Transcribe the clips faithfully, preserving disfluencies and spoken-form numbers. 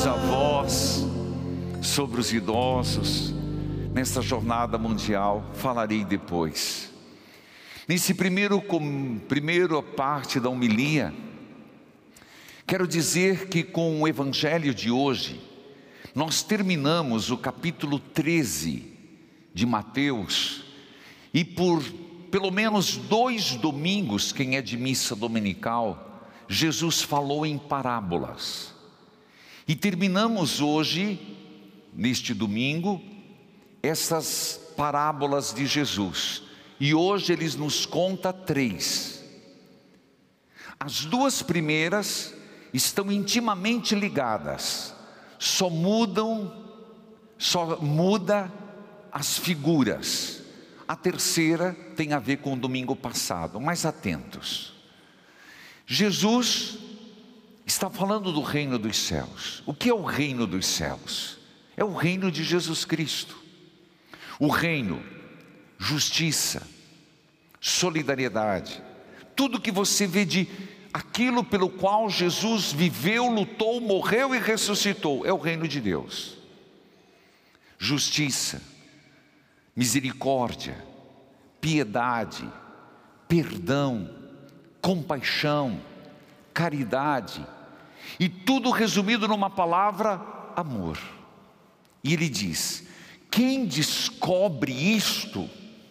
os avós, sobre os idosos, nessa jornada mundial. Falarei depois. Nesse primeiro, com, primeira parte da homilia, quero dizer que com o evangelho de hoje, nós terminamos o capítulo treze de Mateus, e por pelo menos dois domingos, quem é de missa dominical, Jesus falou em parábolas. E terminamos hoje, neste domingo, essas parábolas de Jesus. E hoje ele nos conta três. As duas primeiras estão intimamente ligadas. Só mudam, só muda as figuras. A terceira tem a ver com o domingo passado, mais atentos. Jesus está falando do reino dos céus. O que é o reino dos céus? É o reino de Jesus Cristo. O reino, justiça, solidariedade, tudo que você vê de aquilo pelo qual Jesus viveu, lutou, morreu e ressuscitou, é o reino de Deus. Justiça, misericórdia, piedade, perdão, compaixão, caridade, e tudo resumido numa palavra: amor. E ele diz: quem descobre isto,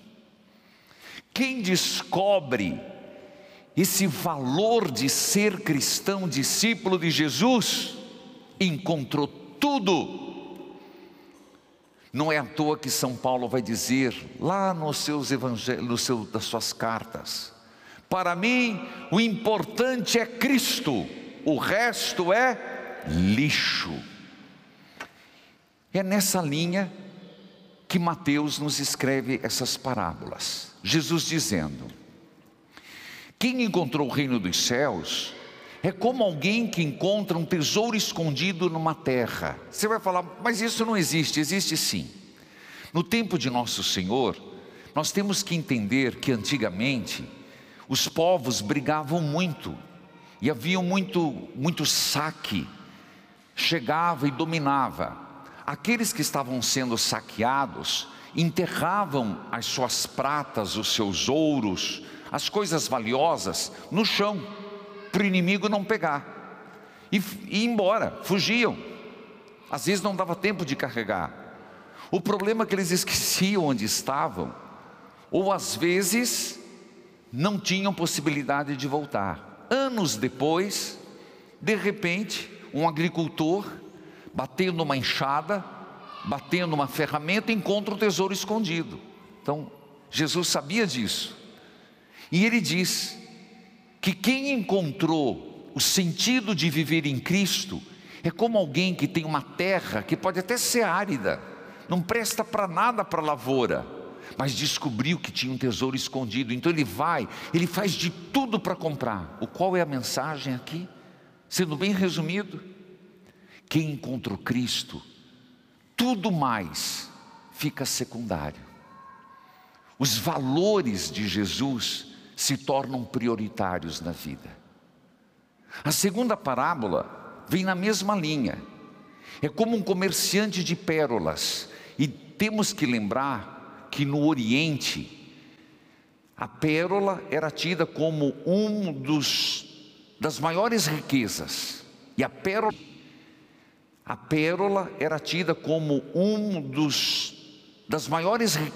quem descobre esse valor de ser cristão, discípulo de Jesus, encontrou tudo. Não é à toa que São Paulo vai dizer lá nos seus evangelhos, no seu, das suas cartas: para mim o importante é Cristo, o resto é lixo. É nessa linha que Mateus nos escreve essas parábolas. Jesus dizendo: quem encontrou o reino dos céus é como alguém que encontra um tesouro escondido numa terra. Você vai falar: mas isso não existe. Existe sim. No tempo de nosso Senhor, nós temos que entender que antigamente os povos brigavam muito, e havia muito, muito saque, chegava e dominava. Aqueles que estavam sendo saqueados enterravam as suas pratas, os seus ouros, as coisas valiosas no chão, para o inimigo não pegar, e, e ir embora, fugiam. Às vezes não dava tempo de carregar. O problema é que eles esqueciam onde estavam, ou às vezes não tinham possibilidade de voltar. Anos depois, de repente, um agricultor, batendo uma enxada, batendo uma ferramenta, encontra o tesouro escondido. Então, Jesus sabia disso. E ele diz que quem encontrou o sentido de viver em Cristo é como alguém que tem uma terra que pode até ser árida, não presta para nada para a lavoura, mas descobriu que tinha um tesouro escondido. Então ele vai, ele faz de tudo para comprar. O qual é a mensagem aqui? Sendo bem resumido: quem encontrou Cristo, tudo mais fica secundário. Os valores de Jesus se tornam prioritários na vida. A segunda parábola vem na mesma linha. É como um comerciante de pérolas. E temos que lembrar que no Oriente, a pérola era tida como um dos das maiores riquezas. E a pérola, a pérola era tida como um dos das maiores riquezas.